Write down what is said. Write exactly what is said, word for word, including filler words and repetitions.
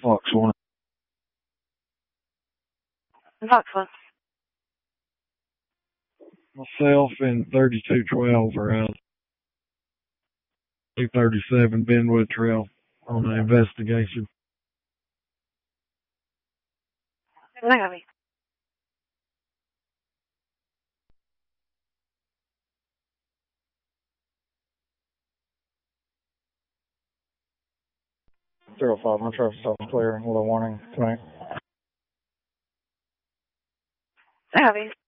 Fox one. Fox one. Myself and thirty-two twelve are out. two thirty-seven Benwood Trail on the investigation. I copy. Zero five, my traffic stop is clear. Hello, warning tonight. I copy.